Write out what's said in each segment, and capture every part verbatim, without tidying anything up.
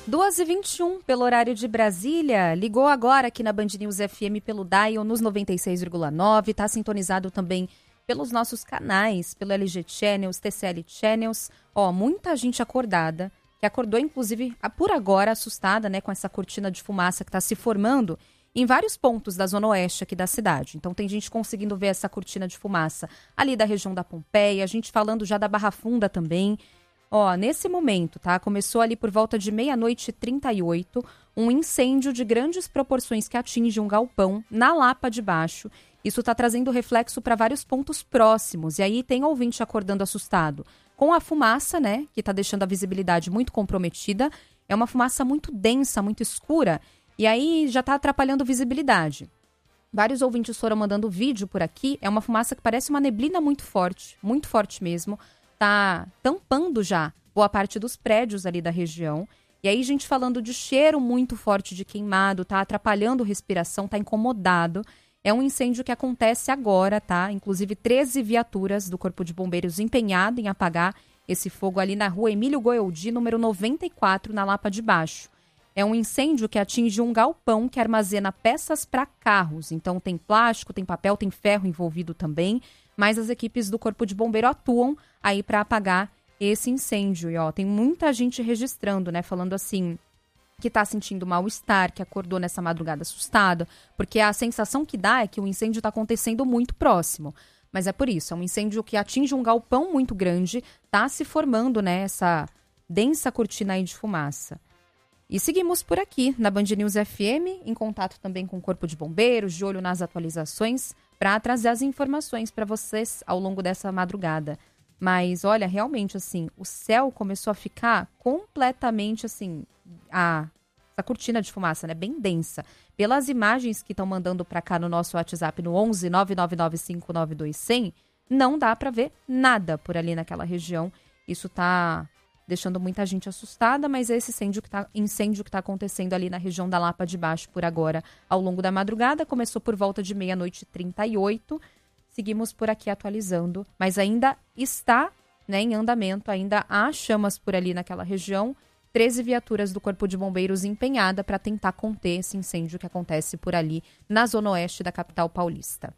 duas e vinte e um pelo horário de Brasília. Ligou agora aqui na Band News F M pelo Dial nos noventa e seis vírgula nove. Está sintonizado também pelos nossos canais, pelo L G Channels, T C L Channels. Ó, muita gente acordada, que acordou inclusive por agora assustada, né, com essa cortina de fumaça que está se formando em vários pontos da zona oeste aqui da cidade. Então tem gente conseguindo ver essa cortina de fumaça ali da região da Pompeia, a gente falando já da Barra Funda também. Ó, nesse momento, tá? Começou ali por volta de meia-noite e trinta e oito, um incêndio de grandes proporções que atinge um galpão na Lapa de Baixo. Isso tá trazendo reflexo para vários pontos próximos. E aí tem ouvinte acordando assustado com a fumaça, né? Que tá deixando a visibilidade muito comprometida. É uma fumaça muito densa, muito escura. E aí já tá atrapalhando visibilidade. Vários ouvintes foram mandando vídeo por aqui. É uma fumaça que parece uma neblina muito forte, muito forte mesmo. Tá tampando já boa parte dos prédios ali da região. E aí gente falando de cheiro muito forte de queimado, tá atrapalhando a respiração, tá incomodado. É um incêndio que acontece agora, tá? Inclusive treze viaturas do Corpo de Bombeiros empenhado em apagar esse fogo ali na rua Emílio Goioldi, número noventa e quatro, na Lapa de Baixo. É um incêndio que atinge um galpão que armazena peças para carros. Então tem plástico, tem papel, tem ferro envolvido também. Mas as equipes do Corpo de Bombeiro atuam aí para apagar esse incêndio. E ó, tem muita gente registrando, né? Falando assim, que está sentindo mal-estar, que acordou nessa madrugada assustada. Porque a sensação que dá é que o incêndio está acontecendo muito próximo. Mas é por isso, é um incêndio que atinge um galpão muito grande. Está se formando, né, essa densa cortina aí de fumaça. E seguimos por aqui, na Band News F M, em contato também com o Corpo de Bombeiros, de olho nas atualizações, para trazer as informações para vocês ao longo dessa madrugada. Mas, olha, realmente, assim, o céu começou a ficar completamente, assim, a, essa cortina de fumaça, né, bem densa. Pelas imagens que estão mandando para cá no nosso WhatsApp, no onze nove nove nove cinco nove dois zero zero, não dá para ver nada por ali naquela região. Isso tá deixando muita gente assustada, mas é esse incêndio que está incêndio que tá acontecendo ali na região da Lapa de Baixo por agora, ao longo da madrugada. Começou por volta de meia-noite e trinta e oito. Seguimos por aqui atualizando, mas ainda está, né, em andamento, ainda há chamas por ali naquela região. treze viaturas do Corpo de Bombeiros empenhada para tentar conter esse incêndio que acontece por ali na zona oeste da capital paulista.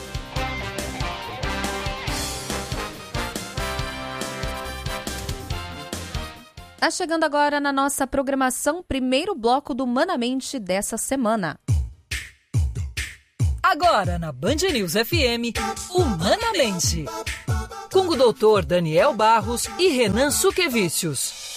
Tá chegando agora na nossa programação, primeiro bloco do Humanamente dessa semana. Agora na Band News F M, Humanamente, com o doutor Daniel Barros e Renan Suquevicius.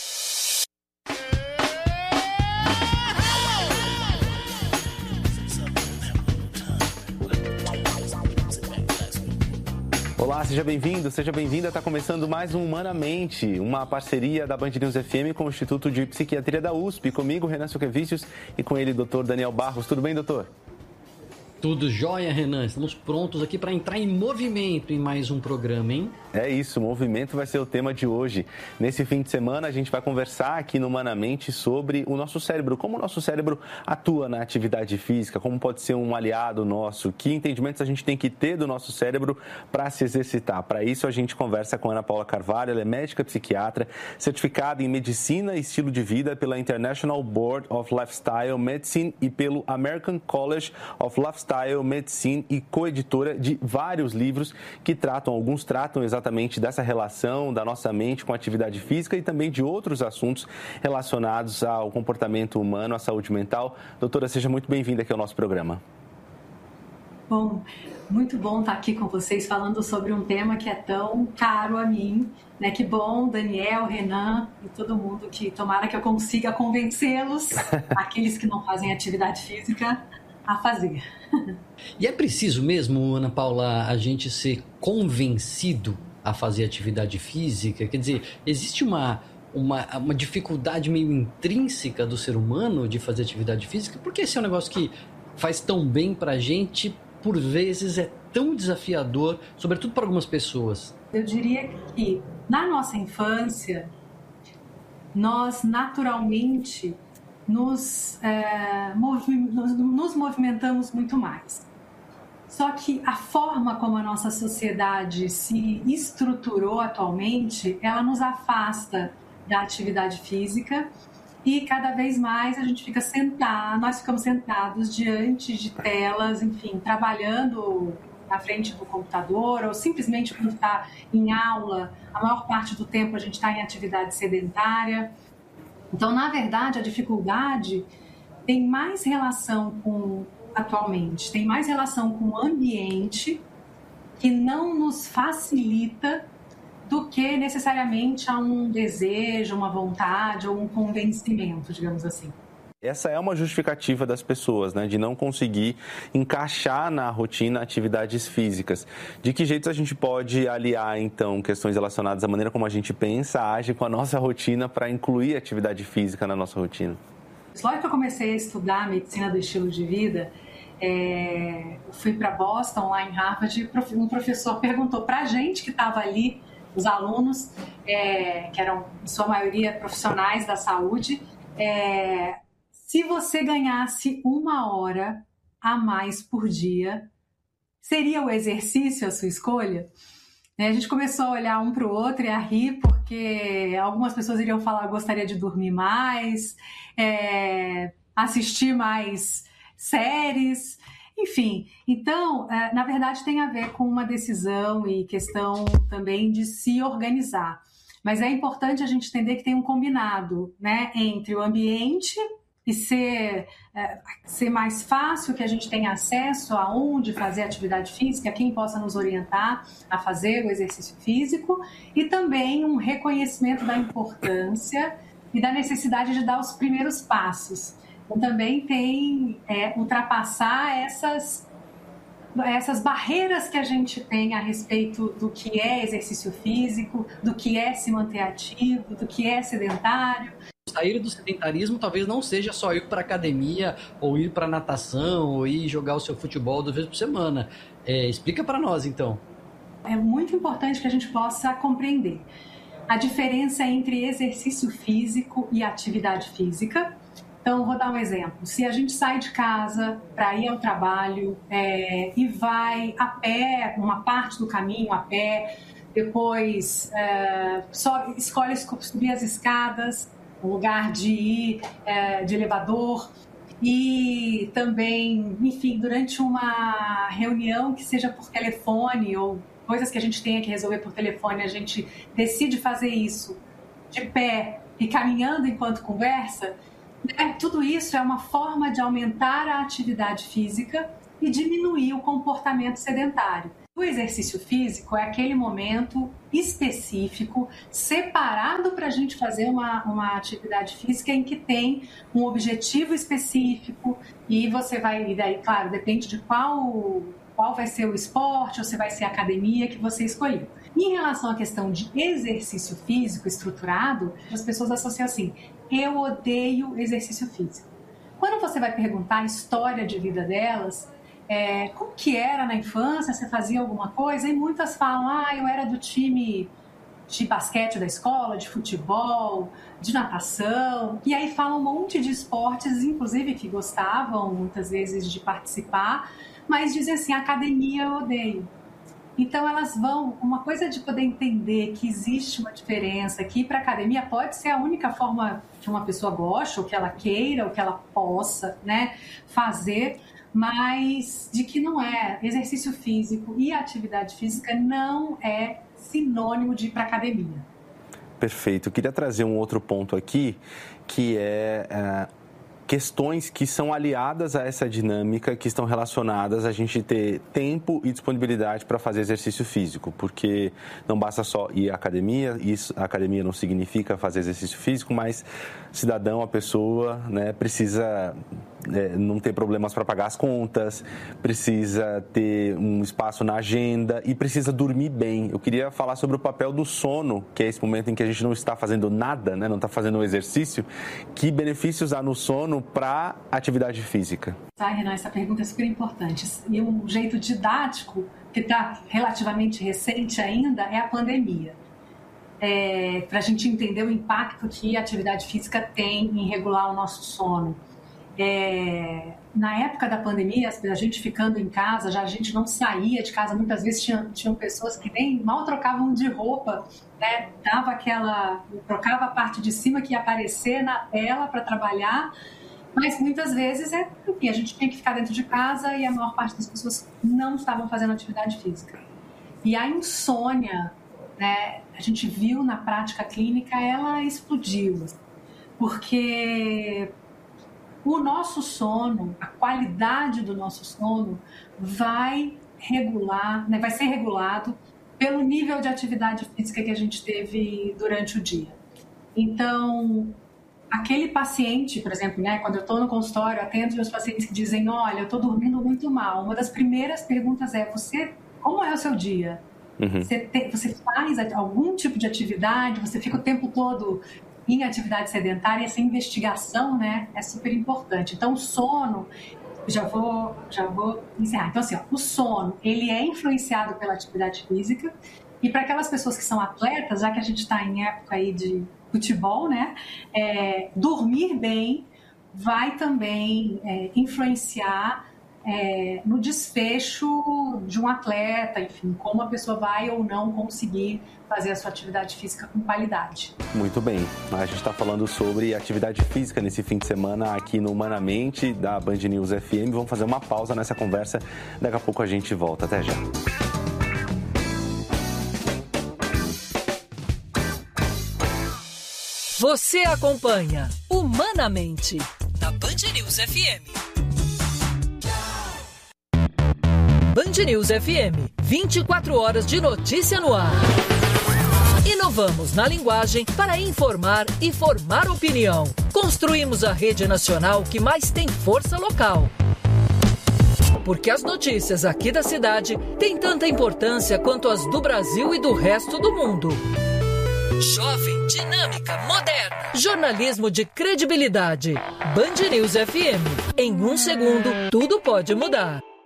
Olá, seja bem-vindo, seja bem-vinda. Está começando mais um Humanamente, uma parceria da Band News F M com o Instituto de Psiquiatria da U S P. Comigo, Renan Suquevicius, e com ele, doutor Daniel Barros. Tudo bem, doutor? Tudo jóia, Renan. Estamos prontos aqui para entrar em movimento em mais um programa, hein? É isso, movimento vai ser o tema de hoje. Nesse fim de semana, a gente vai conversar aqui no Humanamente sobre o nosso cérebro, como o nosso cérebro atua na atividade física, como pode ser um aliado nosso, que entendimentos a gente tem que ter do nosso cérebro para se exercitar. Para isso, a gente conversa com a Ana Paula Carvalho, ela é médica psiquiatra, certificada em Medicina e Estilo de Vida pela International Board of Lifestyle Medicine e pelo American College of Lifestyle Medicine e coeditora de vários livros que tratam, alguns tratam exatamente dessa relação da nossa mente com a atividade física e também de outros assuntos relacionados ao comportamento humano, à saúde mental. Doutora, seja muito bem-vinda aqui ao nosso programa. Bom, muito bom estar aqui com vocês falando sobre um tema que é tão caro a mim, né? Que bom, Daniel, Renan e todo mundo, que tomara que eu consiga convencê-los, aqueles que não fazem atividade física, a fazer. E é preciso mesmo, Ana Paula, a gente ser convencido a fazer atividade física? Quer dizer, existe uma, uma, uma dificuldade meio intrínseca do ser humano de fazer atividade física? Porque esse é um negócio que faz tão bem pra gente, por vezes é tão desafiador, sobretudo para algumas pessoas. Eu diria que na nossa infância, nós naturalmente nos, é, movi- nos, nos movimentamos muito mais. Só que a forma como a nossa sociedade se estruturou atualmente, ela nos afasta da atividade física e cada vez mais a gente fica sentado, nós ficamos sentados diante de telas, enfim, trabalhando na frente do computador, ou simplesmente quando está em aula, a maior parte do tempo a gente está em atividade sedentária. Então, na verdade, a dificuldade tem mais relação com, atualmente, tem mais relação com o ambiente que não nos facilita do que necessariamente a um desejo, uma vontade ou um convencimento, digamos assim. Essa é uma justificativa das pessoas, né, de não conseguir encaixar na rotina atividades físicas. De que jeito a gente pode aliar, então, questões relacionadas à maneira como a gente pensa, age com a nossa rotina para incluir atividade física na nossa rotina? Logo que eu comecei a estudar medicina do estilo de vida, é, eu fui para Boston, lá em Harvard, e um professor perguntou para a gente que estava ali, os alunos, é, que eram, em sua maioria, profissionais da saúde, é, se você ganhasse uma hora a mais por dia, seria o exercício a sua escolha? É, a gente começou a olhar um para o outro e a rir, porque algumas pessoas iriam falar, gostaria de dormir mais, é, assistir mais séries, enfim. Então, na verdade, tem a ver com uma decisão e questão também de se organizar. Mas é importante a gente entender que tem um combinado, né, entre o ambiente e ser, é, ser mais fácil, que a gente tenha acesso a onde fazer atividade física, quem possa nos orientar a fazer o exercício físico, e também um reconhecimento da importância e da necessidade de dar os primeiros passos. Então, também tem é, ultrapassar essas, essas barreiras que a gente tem a respeito do que é exercício físico, do que é se manter ativo, do que é sedentário. Sair do sedentarismo talvez não seja só ir para academia, ou ir para natação, ou ir jogar o seu futebol duas vezes por semana. É, explica para nós, então. É muito importante que a gente possa compreender a diferença entre exercício físico e atividade física. Então, vou dar um exemplo. Se a gente sai de casa para ir ao trabalho é, e vai a pé, uma parte do caminho a pé, depois é, sobe, escolhe subir as escadas, um lugar de ir é, de elevador, e também, enfim, durante uma reunião que seja por telefone ou coisas que a gente tenha que resolver por telefone, a gente decide fazer isso de pé e caminhando enquanto conversa. É, tudo isso é uma forma de aumentar a atividade física e diminuir o comportamento sedentário. O exercício físico é aquele momento específico, separado para a gente fazer uma, uma atividade física em que tem um objetivo específico, e você vai, e daí, claro, depende de qual, qual vai ser o esporte ou se vai ser a academia que você escolheu. Em relação à questão de exercício físico estruturado, as pessoas associam assim: eu odeio exercício físico. Quando você vai perguntar a história de vida delas, é, como que era na infância, você fazia alguma coisa? E muitas falam, ah, eu era do time de basquete da escola, de futebol, de natação. E aí falam um monte de esportes, inclusive que gostavam muitas vezes de participar, mas dizem assim, academia eu odeio. Então elas vão, uma coisa de poder entender que existe uma diferença, que ir para a academia pode ser a única forma que uma pessoa gosta, ou que ela queira, ou que ela possa, né, fazer, mas de que não é. Exercício físico e atividade física não é sinônimo de ir para a academia. Perfeito. Eu queria trazer um outro ponto aqui, que é... é... questões que são aliadas a essa dinâmica, que estão relacionadas a gente ter tempo e disponibilidade para fazer exercício físico, porque não basta só ir à academia, isso, a academia não significa fazer exercício físico, mas cidadão, a pessoa, né, precisa é, não ter problemas para pagar as contas, precisa ter um espaço na agenda e precisa dormir bem. Eu queria falar sobre o papel do sono, que é esse momento em que a gente não está fazendo nada, né, não está fazendo um exercício. Que benefícios há no sono para atividade física? Tá, Renan, essa pergunta é super importante. E um jeito didático, que está relativamente recente ainda, é a pandemia. É, para a gente entender o impacto que a atividade física tem em regular o nosso sono. É, na época da pandemia, a gente ficando em casa, já a gente não saía de casa, muitas vezes tinha, tinham pessoas que nem mal trocavam de roupa, né? Dava aquela, trocava a parte de cima que ia aparecer na tela para trabalhar, mas muitas vezes é, enfim, a gente tinha que ficar dentro de casa e a maior parte das pessoas não estavam fazendo atividade física. E a insônia, né, a gente viu na prática clínica, ela explodiu, porque o nosso sono, a qualidade do nosso sono vai regular, né, vai ser regulado pelo nível de atividade física que a gente teve durante o dia. Então, aquele paciente, por exemplo, né, quando eu estou no consultório, atendo meus pacientes que dizem, olha, eu estou dormindo muito mal. Uma das primeiras perguntas é, você, como é o seu dia? Uhum. Você, te, você faz algum tipo de atividade? Você fica o tempo todo em atividade sedentária? Essa investigação, né, é super importante. Então, o sono, já vou, já vou encerrar. Então, assim, ó, o sono, ele é influenciado pela atividade física. E para aquelas pessoas que são atletas, já que a gente está em época aí de futebol, né, é, dormir bem vai também é, influenciar É, no desfecho de um atleta, enfim, como a pessoa vai ou não conseguir fazer a sua atividade física com qualidade. Muito bem, a gente está falando sobre atividade física nesse fim de semana aqui no Humanamente da Band News F M. Vamos fazer uma pausa nessa conversa, daqui a pouco a gente volta. Até já. Você acompanha Humanamente da Band News F M. Band News F M, vinte e quatro horas de notícia no ar. Inovamos na linguagem para informar e formar opinião. Construímos a rede nacional que mais tem força local. Porque as notícias aqui da cidade têm tanta importância quanto as do Brasil e do resto do mundo. Jovem, dinâmica, moderna. Jornalismo de credibilidade. Band News F M. Em um segundo, tudo pode mudar.